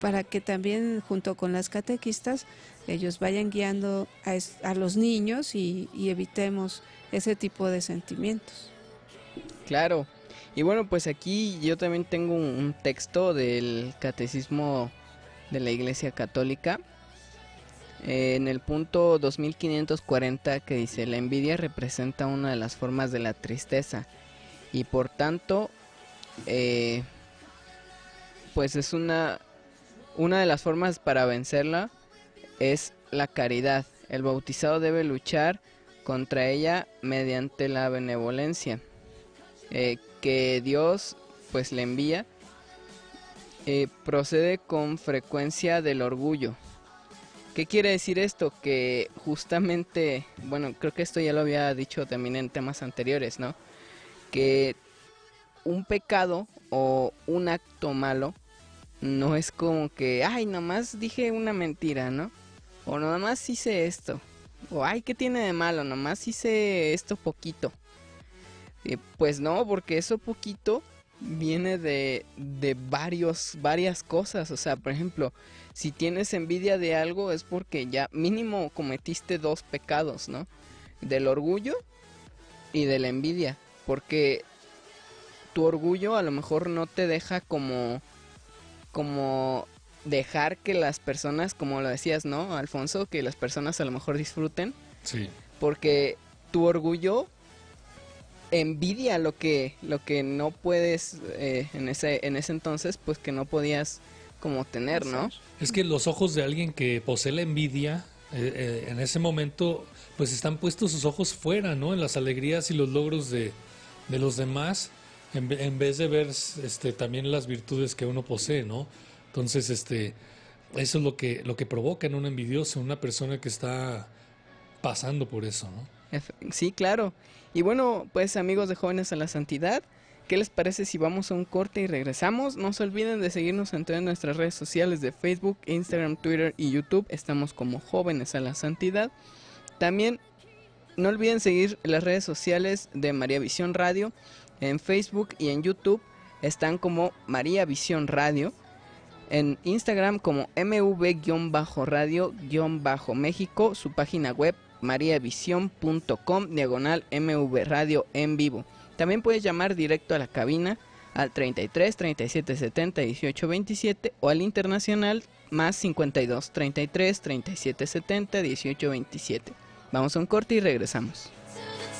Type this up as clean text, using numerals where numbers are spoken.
para que también junto con las catequistas ellos vayan guiando a los niños y evitemos ese tipo de sentimientos. Claro. Y bueno, pues aquí yo también tengo un texto del Catecismo de la Iglesia Católica, en el punto 2540, que dice: la envidia representa una de las formas de la tristeza y por tanto pues es una de las formas para vencerla es la caridad. El bautizado debe luchar contra ella mediante la benevolencia que Dios pues le envía. Procede con frecuencia del orgullo. ¿Qué quiere decir esto? Que justamente, bueno, creo que esto ya lo había dicho también en temas anteriores, ¿no? Que un pecado o un acto malo no es como que, ay, nomás dije una mentira, ¿no? O nomás hice esto. O, ay, ¿qué tiene de malo? Nomás hice esto poquito. Pues no, porque eso poquito viene de varias cosas. O sea, por ejemplo, si tienes envidia de algo es porque ya mínimo cometiste 2 pecados, ¿no? Del orgullo y de la envidia. Porque tu orgullo a lo mejor no te deja como dejar que las personas, como lo decías, ¿no, Alfonso? Que las personas a lo mejor disfruten. Sí. Porque tu orgullo envidia lo que no puedes en ese entonces, pues que no podías como tener, ¿no? Es que los ojos de alguien que posee la envidia, en ese momento, pues están puestos sus ojos fuera, ¿no? En las alegrías y los logros de los demás, en vez de ver también las virtudes que uno posee, ¿no? Entonces, eso es lo que provoca en un envidioso, una persona que está pasando por eso, ¿no? Sí, claro. Y bueno, pues amigos de Jóvenes a la Santidad, ¿qué les parece si vamos a un corte y regresamos? No se olviden de seguirnos en todas nuestras redes sociales de Facebook, Instagram, Twitter y YouTube. Estamos como Jóvenes a la Santidad. También no olviden seguir las redes sociales de María Visión Radio. En Facebook y en YouTube están como María Visión Radio. En Instagram como mv-radio-méxico. Su página web mariavision.com/MV Radio en vivo. También puedes llamar directo a la cabina al 33 37 70 18 27 o al internacional más 52 33 37 70 18 27. Vamos a un corte y regresamos.